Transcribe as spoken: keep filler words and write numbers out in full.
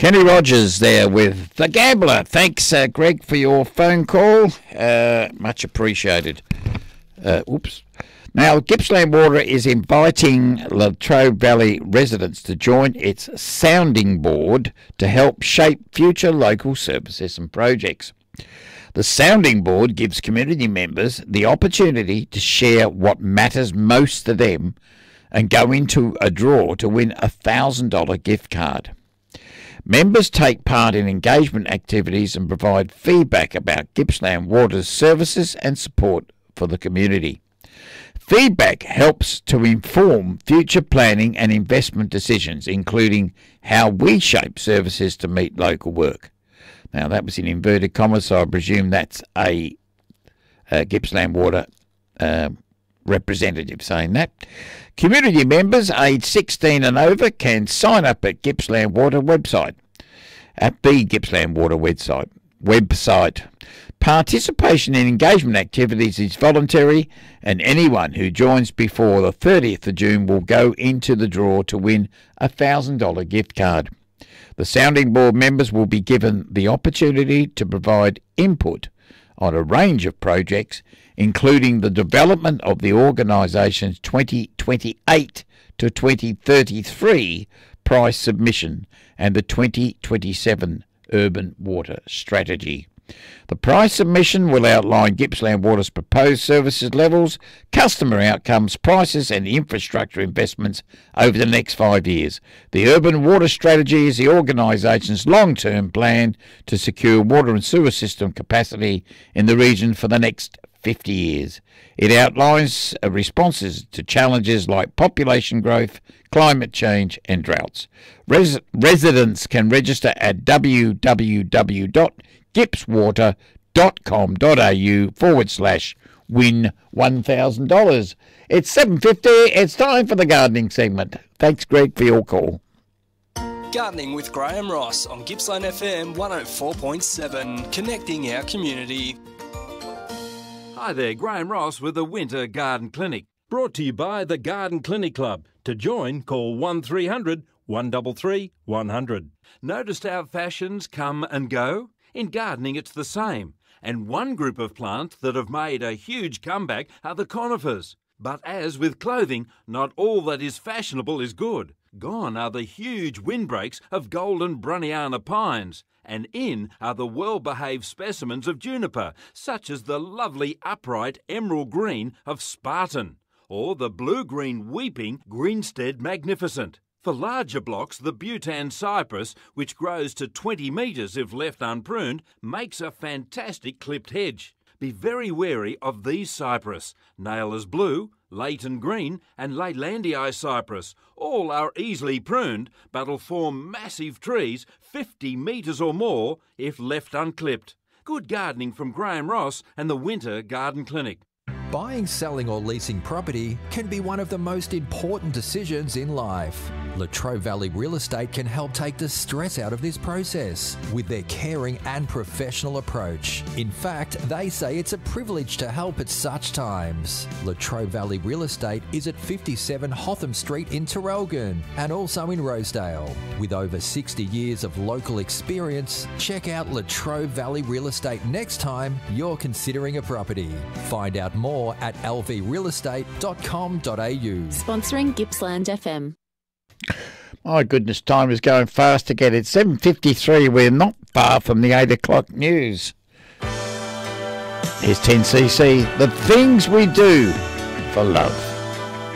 Kenny Rogers there with The Gambler. Thanks, uh, Greg, for your phone call. Uh, much appreciated. Uh, oops. Now, Gippsland Water is inviting Latrobe Valley residents to join its sounding board to help shape future local services and projects. The sounding board gives community members the opportunity to share what matters most to them and go into a draw to win a one thousand dollars gift card. Members take part in engagement activities and provide feedback about Gippsland Water's services and support for the community. Feedback helps to inform future planning and investment decisions, including how we shape services to meet local work. Now, that was in inverted commas, so I presume that's a, a Gippsland Water uh, representative saying that. Community members aged sixteen and over can sign up at Gippsland Water website, at the Gippsland Water website. website. Participation in engagement activities is voluntary, and anyone who joins before the thirtieth of June will go into the draw to win a one thousand dollars gift card. The sounding board members will be given the opportunity to provide input on a range of projects, including the development of the organisation's twenty twenty-eight to twenty thirty-three price submission and the twenty twenty-seven Urban Water Strategy. The price submission will outline Gippsland Water's proposed services levels, customer outcomes, prices and infrastructure investments over the next five years. The Urban Water Strategy is the organisation's long-term plan to secure water and sewer system capacity in the region for the next fifty years. It outlines responses to challenges like population growth, climate change and droughts. Res- residents can register at www.gipswater.com.au forward slash win one thousand dollars. It's seven fifty. It's time for the gardening segment. Thanks, Greg, for your call. Gardening with Graham Ross on Gippsland F M one oh four point seven, connecting our community. Hi there, Graham Ross with the Winter Garden Clinic. Brought to you by the Garden Clinic Club. To join, call one three hundred, one three three, one hundred. Noticed how fashions come and go? In gardening it's the same. And one group of plants that have made a huge comeback are the conifers. But as with clothing, not all that is fashionable is good. Gone are the huge windbreaks of golden Brunniana pines, and in are the well-behaved specimens of juniper, such as the lovely upright emerald green of Spartan, or the blue-green weeping Greenstead Magnificent. For larger blocks, the Bhutan cypress, which grows to twenty metres if left unpruned, makes a fantastic clipped hedge. Be very wary of these cypress. Naylor's blue, Leighton green and Leylandii cypress. All are easily pruned, but'll form massive trees fifty metres or more if left unclipped. Good gardening from Graham Ross and the Winter Garden Clinic. Buying, selling or leasing property can be one of the most important decisions in life. Latrobe Valley Real Estate can help take the stress out of this process with their caring and professional approach. In fact, they say it's a privilege to help at such times. Latrobe Valley Real Estate is at fifty-seven Hotham Street in Terrelgan and also in Rosedale. With over sixty years of local experience, check out Latrobe Valley Real Estate next time you're considering a property. Find out more at l v real estate dot com dot a u. Sponsoring Gippsland F M. My goodness, time is going fast to get it. seven fifty-three, we're not far from the eight o'clock news. Here's ten C C, the things we do for love.